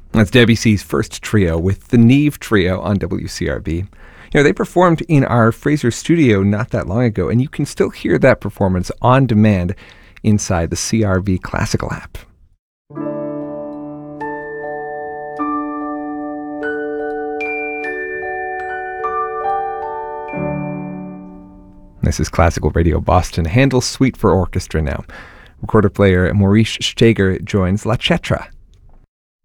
That's Debussy's first trio with the Neve Trio on WCRB. They performed in our Fraser studio not that long ago, and you can still hear that performance on demand inside the CRV Classical app. This is Classical Radio Boston. Handel's Suite for Orchestra now. Recorder player Maurice Steger joins La Cetra